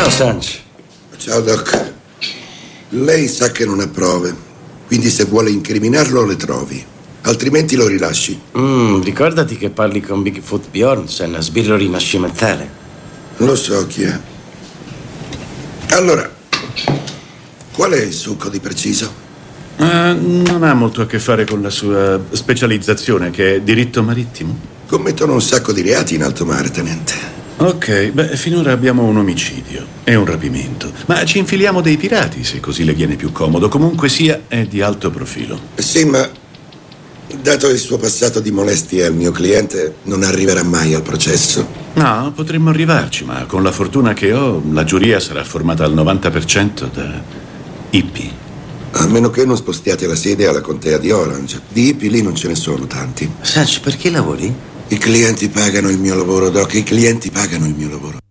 Ciao, Sanch. Ciao, Doc. Lei sa che non ha prove, quindi se vuole incriminarlo le trovi, altrimenti lo rilasci. Ricordati che parli con Bigfoot Bjornsen, sbirro rinascimentale. Lo so chi è. Allora, qual è il succo di preciso? Non ha molto a che fare con la sua specializzazione, che è diritto marittimo. Commettono un sacco di reati in alto mare, tenente. Ok, finora abbiamo un omicidio e un rapimento. Ma ci infiliamo dei pirati, se così le viene più comodo. Comunque sia, è di alto profilo. Sì, ma dato il suo passato di molestie al mio cliente, non arriverà mai al processo. No, potremmo arrivarci, ma con la fortuna che ho, la giuria sarà formata al 90% da hippie. A meno che non spostiate la sede alla contea di Orange. Di hippie lì non ce ne sono tanti. Sanch, perché lavori? I clienti pagano il mio lavoro, Doc. I clienti pagano il mio lavoro.